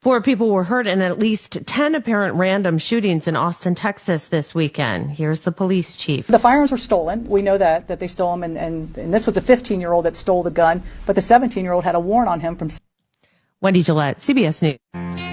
4 people were hurt in at least 10 apparent random shootings in Austin, Texas this weekend. Here's the police chief. The firearms were stolen. We know that they stole them, and this was a 15-year-old that stole the gun, but the 17-year-old had a warrant on him from... Wendy Gillette, CBS News.